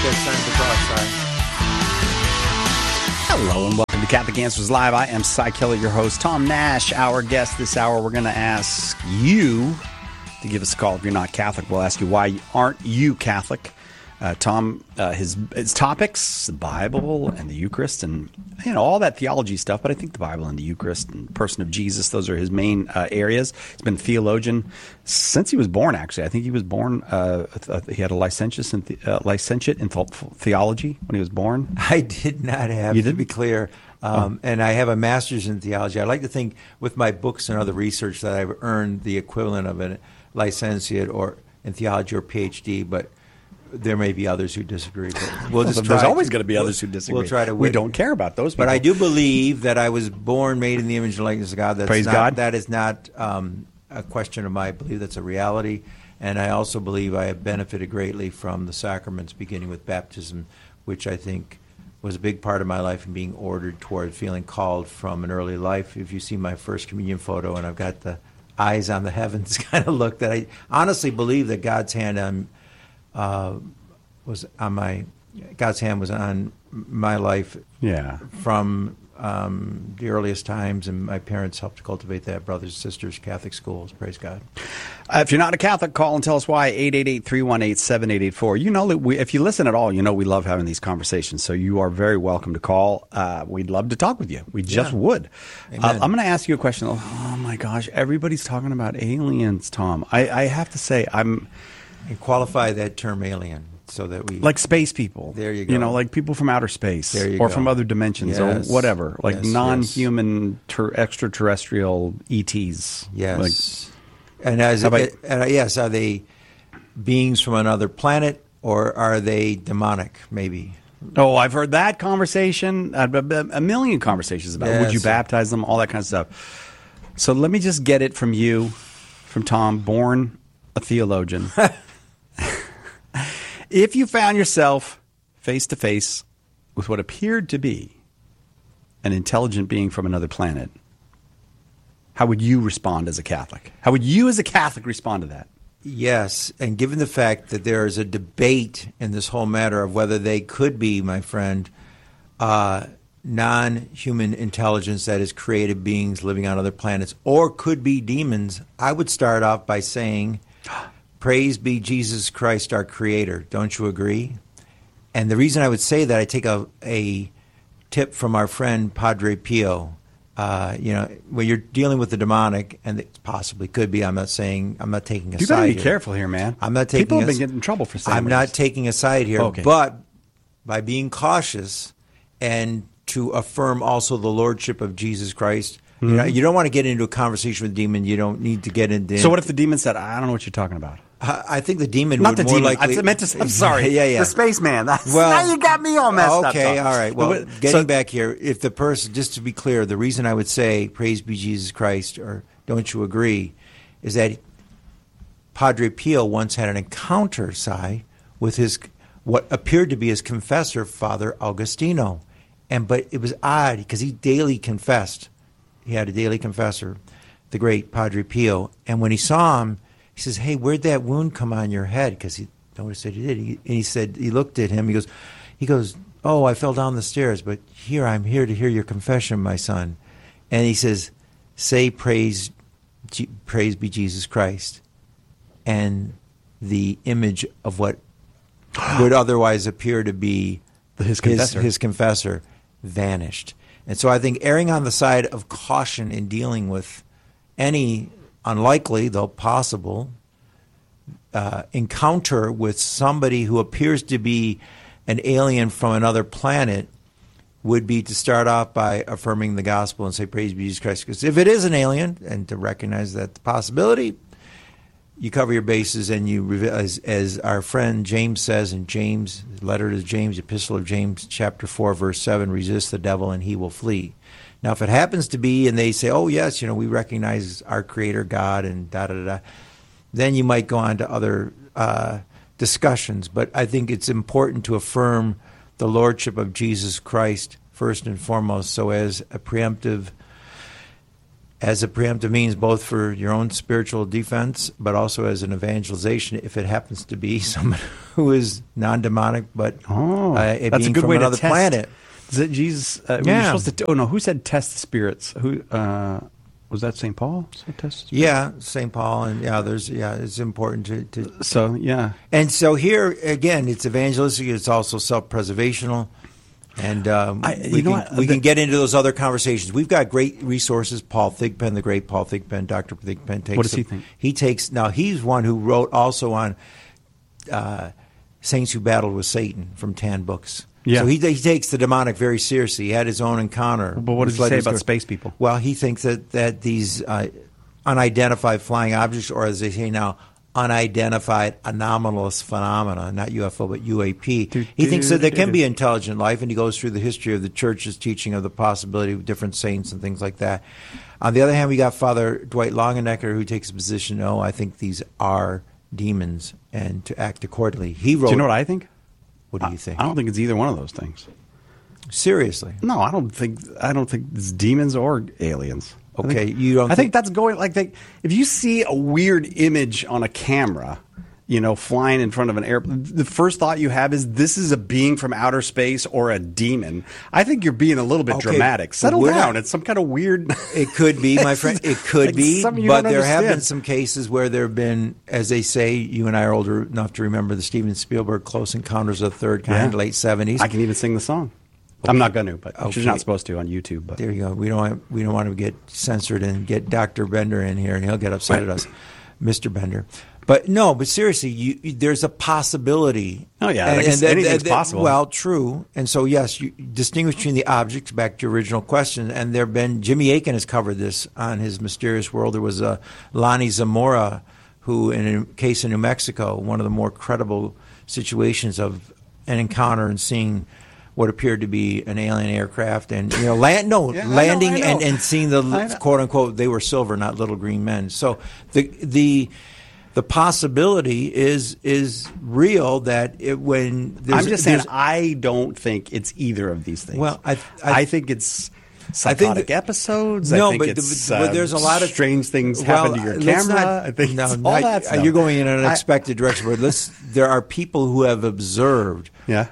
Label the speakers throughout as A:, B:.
A: that sign of the cross, Si.
B: Hello and welcome to Catholic Answers Live. I am Cy Kelly, your host. Tom Nash, our guest this hour. We're going to ask you to give us a call if you're not Catholic. We'll ask you why aren't you Catholic. Tom, his topics, the Bible and the Eucharist and all that theology stuff, but I think the Bible and the Eucharist and the person of Jesus, those are his main areas. He's been a theologian since he was born, actually. I think he was born, he had a licentiate in theology when he was born.
A: I did not have, to be clear, and I have a master's in theology. I like to think with my books and other research that I've earned the equivalent of a licentiate or in theology or PhD, but there may be others who disagree. But we'll just
B: There's always going to be others who disagree.
A: We'll try to.
B: We don't care about those people.
A: But I do believe that I was born, made in the image and likeness of God.
B: Praise God.
A: That is not a question of mine. I believe that's a reality. And I also believe I have benefited greatly from the sacraments, beginning with baptism, which I think was a big part of my life and being ordered toward feeling called from an early life. If you see my first communion photo, and I've got the eyes on the heavens kind of look, that I honestly believe that God's hand was on my life from the earliest times, and my parents helped to cultivate that. Brothers and sisters, Catholic schools, praise God.
B: If you're not a Catholic, call and tell us why. 888-318-7884. You know that if you listen at all, you know we love having these conversations, so you are very welcome to call. We'd love to talk with you. We just would. I'm going to ask you a question. Oh my gosh, everybody's talking about aliens, Tom. I have to say,
A: And qualify that term alien so that we...
B: Like space people.
A: There you go.
B: Like people from outer space.
A: There you
B: or
A: go.
B: from other dimensions or whatever. Like non-human extraterrestrial ETs.
A: Yes. Are they beings from another planet, or are they demonic, maybe?
B: Oh, I've heard that conversation. A million conversations about it. Would you baptize them? All that kind of stuff. So let me just get it from you, from Tom, born a theologian. If you found yourself face to face with what appeared to be an intelligent being from another planet, how would you respond as a Catholic? How would you as a Catholic respond to that?
A: Yes, and given the fact that there is a debate in this whole matter of whether they could be, my friend, non-human intelligence that is created beings living on other planets, or could be demons, I would start off by saying, praise be Jesus Christ, our Creator. Don't you agree? And the reason I would say that, I take a tip from our friend Padre Pio. When you're dealing with the demonic, and it possibly could be, I'm not taking a side.
B: You got to be careful here, man.
A: I'm not taking.
B: People have been getting in trouble for saying.
A: I'm not taking a side here,
B: okay.
A: But by being cautious and to affirm also the lordship of Jesus Christ.
B: Mm-hmm.
A: You don't want to get into a conversation with a demon. You don't need to get into.
B: So what if the demon said, "I don't know what you're talking about"?
A: I think the demon
B: not
A: would
B: the
A: more
B: demon.
A: likely.
B: I meant to. I'm sorry.
A: Yeah.
B: The spaceman. Now you got me all messed up.
A: Okay, all right. Well, getting back here, if the person, just to be clear, the reason I would say "Praise be Jesus Christ" or "Don't you agree," is that Padre Pio once had an encounter, with his what appeared to be his confessor, Father Augustino, but it was odd because he daily confessed. He had a daily confessor, the great Padre Pio, and when he saw him, he says, "Hey, where'd that wound come on your head?" Because he noticed that he did. He said, he looked at him. He goes, "Oh, I fell down the stairs, but I'm here to hear your confession, my son." And he says, "Say praise be Jesus Christ," and the image of what would otherwise appear to be his confessor vanished. And so I think erring on the side of caution in dealing with any unlikely, though possible, encounter with somebody who appears to be an alien from another planet would be to start off by affirming the gospel and say, praise be Jesus Christ. Because if it is an alien, and to recognize that the possibility, you cover your bases and you, as our friend James says in James, letter to James, epistle of James, chapter 4, verse 7, resist the devil and he will flee. Now, if it happens to be, and they say, oh, yes, we recognize our Creator God and da-da-da-da, then you might go on to other discussions. But I think it's important to affirm the Lordship of Jesus Christ first and foremost, so as a preemptive, as a preemptive means both for your own spiritual defense, but also as an evangelization if it happens to be someone who is non-demonic, but a
B: that's
A: being
B: a good
A: from
B: way
A: another
B: to test.
A: planet.
B: Is it Jesus? We're supposed to. Oh no, who said test the spirits? Who was that? St. Paul said test the spirits?
A: Yeah, St. Paul, and it's important to.
B: So yeah,
A: and so here again, it's evangelistic. It's also self-preservational. And we can get into those other conversations. We've got great resources. Paul Thigpen, the great Paul Thigpen, Dr. Thigpen takes.
B: What does he think?
A: He's one who wrote also on Saints Who Battled with Satan from 10 books.
B: Yeah.
A: So he takes the demonic very seriously. He had his own encounter.
B: But what does he say about space people?
A: Well, he thinks that these unidentified flying objects, or as they say now, unidentified anomalous phenomena, not UFO, but UAP. He thinks that there can be intelligent life, and he goes through the history of the church's teaching of the possibility of different saints and things like that. On the other hand, we got Father Dwight Longenecker, who takes a position, no, I think these are demons, and to act accordingly. He wrote.
B: Do you know what I think?
A: What do you think?
B: I don't think it's either one of those things.
A: Seriously?
B: No, I don't think it's demons or aliens.
A: Okay, you don't.
B: I think that's going like if you see a weird image on a camera, flying in front of an airplane, the first thought you have is this is a being from outer space or a demon. I think you're being a little bit dramatic. Settle down. It's some kind of weird.
A: It could be, my friend. It could be, but there have been some cases where there have been, as they say, you and I are older enough to remember the Steven Spielberg Close Encounters of the Third Kind, late 70s.
B: I can even sing the song. Okay. I'm not going to, but she's not supposed to on YouTube. But
A: there you go. We don't want to get censored and get Dr. Bender in here, and he'll get upset at us, Mr. Bender. But no, but seriously, there's a possibility.
B: Oh yeah, anything's possible.
A: Well, true. And so yes, you distinguish between the objects. Back to your original question, and there have been Jimmy Akin has covered this on his Mysterious World. There was Lonnie Zamora, who in a case in New Mexico, one of the more credible situations of an encounter and seeing what appeared to be an alien aircraft, and landing and seeing the quote unquote, they were silver, not little green men. So the possibility is real that
B: I'm just saying I don't think it's either of these things.
A: Well,
B: I think it's psychotic episodes.
A: No,
B: I think but there's a lot of strange things happen to your camera. I think all that stuff.
A: You're going in an unexpected direction. But there are people who have observed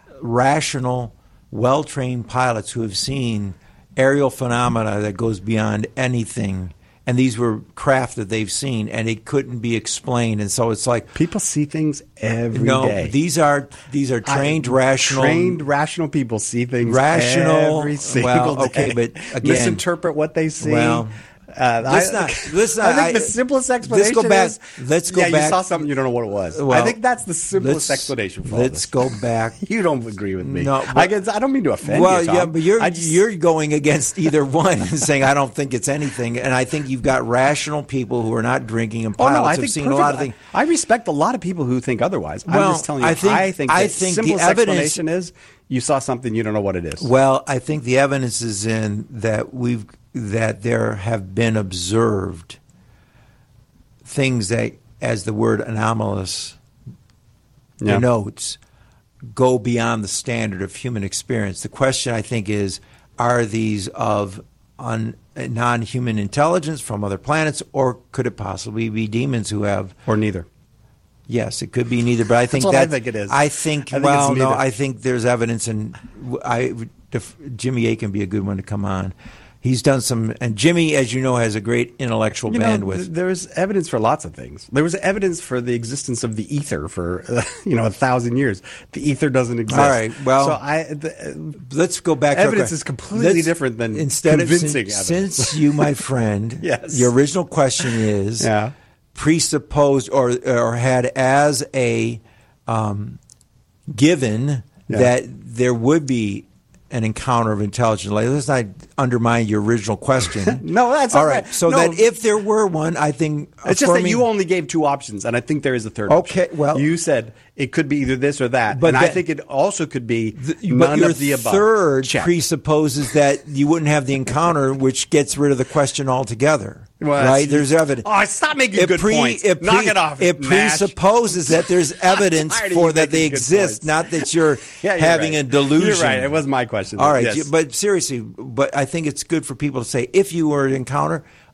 A: rational, well-trained pilots who have seen aerial phenomena that goes beyond anything. And these were craft that they've seen, and it couldn't be explained. And so it's like
B: people see things every day.
A: These are
B: rational people see things every single day.
A: Okay, but again,
B: misinterpret what they see.
A: Well,
B: I think the simplest explanation is
A: let's go back.
B: You saw something, you don't know what it was. Well, I think that's the simplest explanation for
A: Let's go back.
B: You don't agree with me.
A: No,
B: I don't mean to offend you, Tom.
A: Yeah, but you're going against either one and saying I don't think it's anything. And I think you've got rational people who are not drinking and pilots have seen a lot of things.
B: I respect a lot of people who think otherwise. I'm just telling you, I think the simplest explanation is you saw something, you don't know what it is.
A: Well, I think the evidence is in that there have been observed things that, as the word anomalous denotes, go beyond the standard of human experience. The question, I think, is, are these of non-human intelligence from other planets, or could it possibly be demons who have...
B: Or neither.
A: Yes, it could be neither, but I think
B: I think it is.
A: I think there's evidence, and Jimmy A can be a good one to come on. He's done some, and Jimmy, as you know, has a great intellectual bandwidth.
B: There's evidence for lots of things. There was evidence for the existence of the ether for 1,000 years. The ether doesn't exist.
A: All right. Well,
B: so
A: let's go back.
B: Evidence is completely different than convincing evidence.
A: Since you, my friend,
B: yes.
A: Your original question is presupposed or had as a given that there would be an encounter of intelligent life. Let's not undermine your original question.
B: No, that's
A: all right. So that if there were one, I think
B: it's just that you only gave two options, and I think there is a third.
A: Okay, well,
B: you said it could be either this or that, but I think it also could be none of the above.
A: Third presupposes that you wouldn't have the encounter, which gets rid of the question altogether. Well, right? There's evidence.
B: Oh, stop making good points. Knock it off.
A: It presupposes that there's evidence for that they exist, not that you're having a delusion.
B: You're right. It was my question.
A: All right. Yes. But seriously, I think it's good for people to say, if you were to encounter,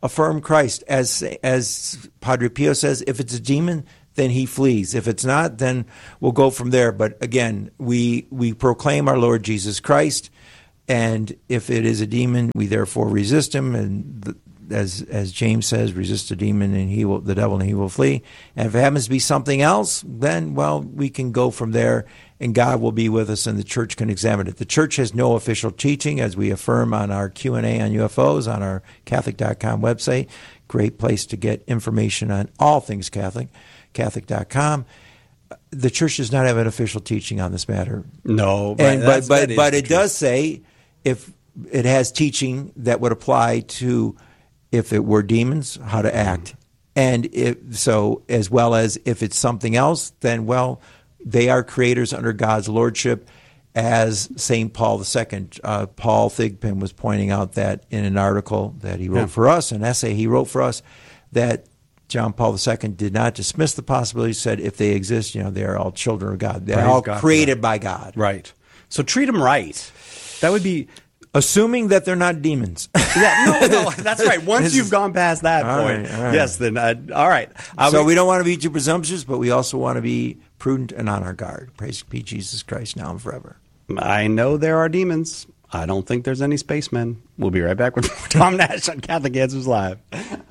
A: affirm Christ. As Padre Pio says, if it's a demon, then he flees. If it's not, then we'll go from there. But again, we proclaim our Lord Jesus Christ, and if it is a demon, we therefore resist him. And as James says, resist the demon and the devil and he will flee. And if it happens to be something else, then, well, we can go from there, and God will be with us, and the church can examine it. The church has no official teaching, as we affirm on our Q&A on UFOs on our Catholic.com website. Great place to get information on all things Catholic, Catholic.com. The church does not have an official teaching on this matter.
B: No,
A: but it does say if it has teaching that would apply to if it were demons, how to act. And as well as if it's something else, then, well, they are creators under God's lordship, as St. Paul II. Paul Thigpen was pointing out that in an article that he wrote for us, an essay he wrote for us, that John Paul II did not dismiss the possibility. He said if they exist, they are all children of God. They're all created by God.
B: Right. So treat them right. That would be...
A: Assuming that they're not demons.
B: No, that's right. Once you've gone past that point,
A: all right.
B: Yes, then, all right.
A: So we don't want to be too presumptuous, but we also want to be prudent and on our guard. Praise be Jesus Christ, now and forever.
B: I know there are demons. I don't think there's any spacemen. We'll be right back with Tom Nash on Catholic Answers Live.
A: Can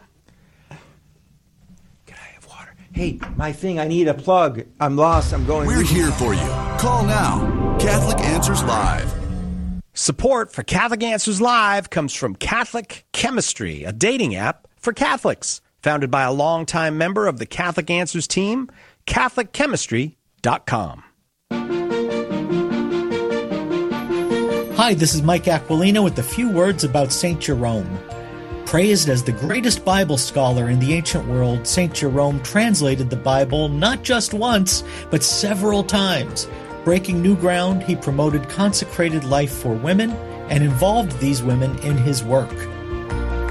A: I have water? Hey, my thing, I need a plug. I'm lost. I'm going.
C: We're here for you. Call now. Catholic Answers Live.
B: Support for Catholic Answers Live comes from Catholic Chemistry, a dating app for Catholics. Founded by a longtime member of the Catholic Answers team, CatholicChemistry.com.
D: Hi, this is Mike Aquilino with a few words about St. Jerome. Praised as the greatest Bible scholar in the ancient world, St. Jerome translated the Bible not just once, but several times. Breaking new ground, he promoted consecrated life for women and involved these women in his work.